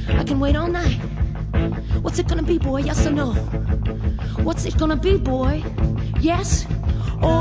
I can wait all night. What's it gonna be, boy? Yes or no? What's it gonna be, boy? Yes